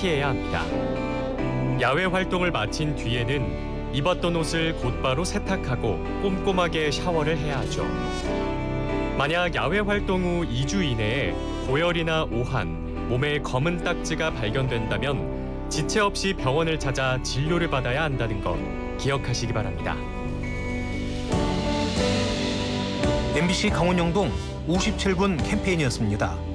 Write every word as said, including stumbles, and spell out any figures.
피해야 합니다. 야외 활동을 마친 뒤에는 입었던 옷을 곧바로 세탁하고 꼼꼼하게 샤워를 해야 하죠. 만약 야외 활동 후 이 주 이내에 고열이나 오한, 몸에 검은 딱지가 발견된다면 지체 없이 병원을 찾아 진료를 받아야 한다는 것 기억하시기 바랍니다. 엠비씨 강원영동 오십칠 분 캠페인이었습니다.